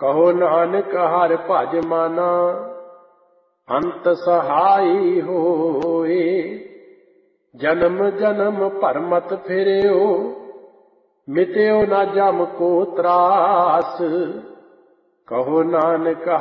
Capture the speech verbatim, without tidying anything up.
ਕਹੋ ਨਾਨਕ ਹਰਿ ਭਜ ਮਾਨਾ, ਅੰਤ ਸਹਾਈ ਹੋਏ। ਜਨਮ ਜਨਮ ਭਰਮਤ ਫਿਰਿਓ, ਮਿਟਿਓ ਨਾ ਜਮ ਕੋ ਤਰਾਸ। ਕਹੋ ਨਾਨਕ